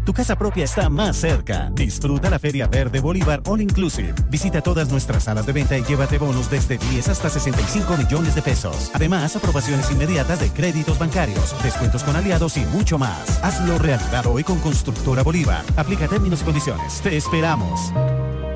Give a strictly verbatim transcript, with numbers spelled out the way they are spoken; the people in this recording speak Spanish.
tu casa propia está más cerca. Disfruta la Feria Verde Bolívar All Inclusive. Visita todas nuestras salas de venta y llévate bonos desde diez hasta sesenta y cinco millones de pesos. Además, aprobaciones inmediatas de créditos bancarios, descuentos con aliados y mucho más. Hazlo realidad hoy con Constructora Bolívar. Aplica términos y condiciones. Te esperamos.